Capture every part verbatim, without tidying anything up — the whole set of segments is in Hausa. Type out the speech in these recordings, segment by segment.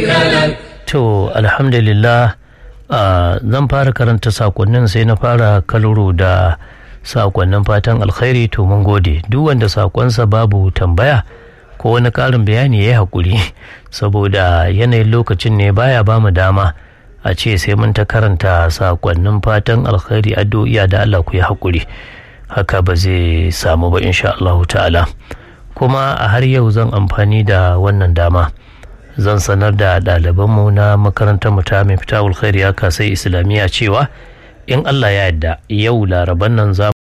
To alhamdulillah zan fara karanta sakonnin sai na fara kaluro da sakonnin fatan alkhairi. To mun gode duk wanda sakonsa babu tambaya ko wani karin bayani ya yi haƙuri saboda yanayin lokacin ne baya ba mu dama a ce sai mun ta karanta sakonnin fatan alkhairi addu'o'i da Allah ku yi haƙuri, haka ba zai samu ba insha Allah ta'ala. Kuma a har yau zan amfani da wannan dama zan sanar da ɗalibanmu na makarantar mu ta Miftahul Khair ya kasai islamiyya cewa in Allah ya yarda yau laraban nan za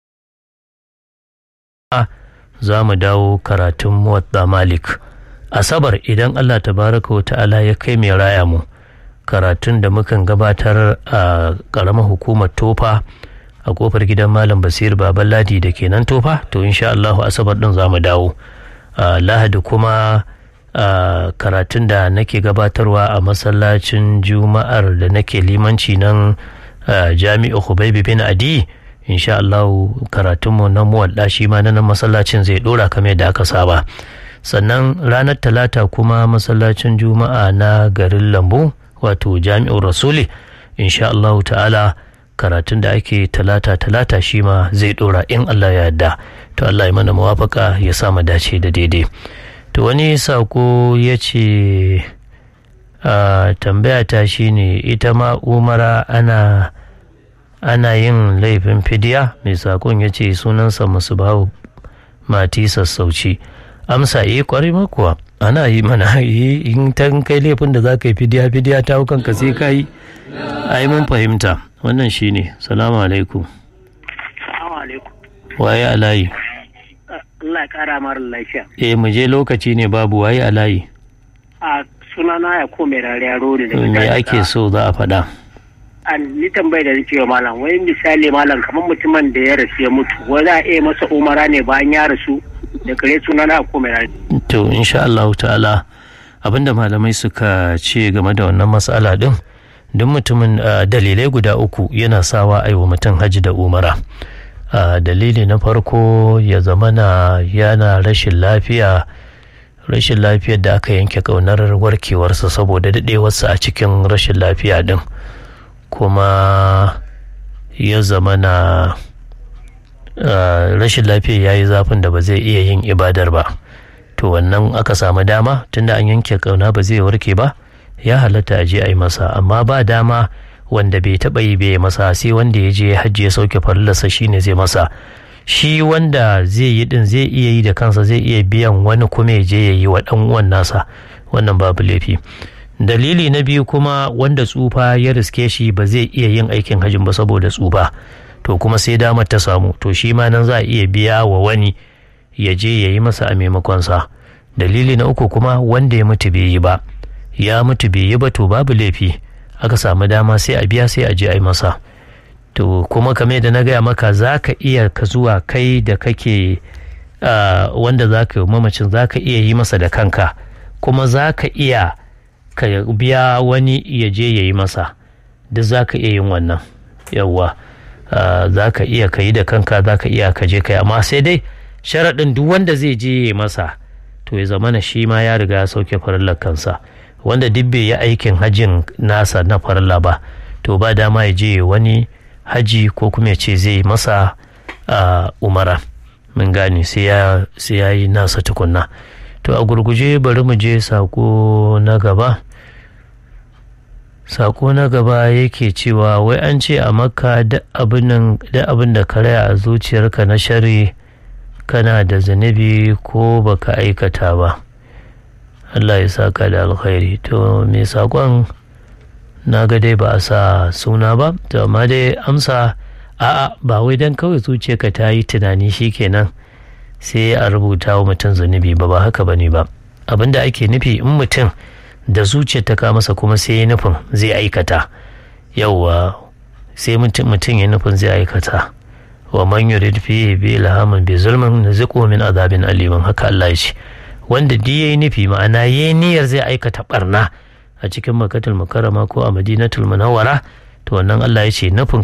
za mu dawo karatun Muwatta Malik. Asabar idan Allah tabaraka wa ta'ala ya kai mai raya mu, karatun da mukan gabatar a ƙaramar hukumar Tofa a kofar gidan Malam Basir Baban Ladi da ke nan Tofa, to insha Allah Asabar din za mu dawo. Lahadi kuma Uh, karatun da nake gabatarwa a masallacin juma'ar da nake limanci nan uh, jami'u Hubaibi bin Adi, insha Allah karatunmu na muwadda shi ma nan masallacin zai dora kamar yadda aka saba. Sannan ranar talata kuma masallacin juma'a na garin Lambu wato jami'u Rasuli, insha Allah ta'ala karatun da ake talata talata shi ma zai dora in Allah ya yarda. To Allah ya mana muwafaka ya sa mu dace da daidai. To wani sako ya ce tambaya ta shi ne ita ma umara ana ana yin laifin fidiya. Mai sakon ya ce sunansa Musbahu Mati Sassauci. Amsa yi kwarai makuwa ana yi mana yi in ta kai laifin da za ka yi fidiya fidiya ta hukan ka sai ka yi. Ai mun fahimta wannan shi ne. Salamu alaikum. Waye alayi? Allah ya kara mara lafiya. Eh mu je lokaci ne babu, waye a layi. A sunana ya ko mai rariya rodi da me ake so za a faɗa. An ni tambayi da nake wa malam, wai misali malam kamar mutumin da ya rasu ya mutu, wai za a iya masa umara ne bayan ya rasu da kare sunana ya ko mai rariya. To insha Allah ta'ala abinda malamai suka ce game da wannan matsala din, duk mutumin dalilai guda uku yana sawa aiwa mutum hajji da umara. Uh, dalili na farko ya zamana yana rashin lafiya rashin lafiyar da aka yanke kaunar warkewarsa saboda daɗewarsa a cikin rashin lafiya din, kuma ya zamana uh, rashin lafiyar ya yi zafin da ba zai iya yin ibadar ba. To wannan aka samu dama tunda an yanke kauna ba zai warke ba, ya halatta a je a yi masa. Amma ba dama wanda bai taɓa yi bai masa, sai wanda ya je hajji ya sauke farillarsa shine zai masa. Shi wanda zai yi din zai iya yi da kansa, zai iya biyan wani kuma ya je ya yi wa ɗan uwan nasa, wannan babu laifi. Dalili na biyu kuma wanda tsufa ya riske shi ba zai iya yin aikin hajjin ba saboda tsufa, to kuma sai damar ta samu, to shi ma nan za a iya biya wa wani ya je ya yi masa a maimakonsa. Dalili na uku kuma wanda ya mutu bai yi ba, ya mutu bai yi ba to babu laifi, aka samu dama sai a biya sai a je a yi masa. To kuma kamar da na gaya maka za ka iya ka zuwa kai da kake uh, wanda za ka yi mamacin za ka iya yi masa da kanka, kuma za ka iya ka biya wani ya je ya yi masa, duk za ka iya yin wannan. Yawwa uh, za ka iya ka yi da kanka, za ka iya ka je ka yi, amma sai dai sharaɗin duk wanda zai je ya yi masa to ya zamana shi ma ya riga ya sauke farillar kansa. Wanda duk bai yi aikin hajjin nasa na farilla ba, to ba dama ya je wani haji ko kuma ya ce zai masa uh, umara. Mun gane sai ya yi nasa tukunna. To a gurguje bari mu je sako na gaba. Sako na gaba yake cewa wai an ce a Makka da abin da ka raya a zuciyarka na shari kana da zunubi ko baka aikata ba. Allah ya saka da alkhairi. To me sakon na ga dai ba a sa suna ba, to amma dai amsa a'a, ba wai dan kawai zuciyarka ta yi tunani shikenan sai a rubuta wa mutum zunubi ba, ba haka bane ba. Abinda ake nufi in mutum da zuciyar ta ka masa kuma sai ya nufin zai aikata, yauwa sai mutum mutum ya nufin zai aikata. Wa man yurid fihi bi ilhamin bi zulmin nuziqu min azabin alimin, haka Allah ya ce. Wanda duk yayi nufi ma'ana yayi niyyar zai aikata barna a cikin Makkatul Mukarrama ko a Madinatul Munawwara, to wannan Allah ya ce nufin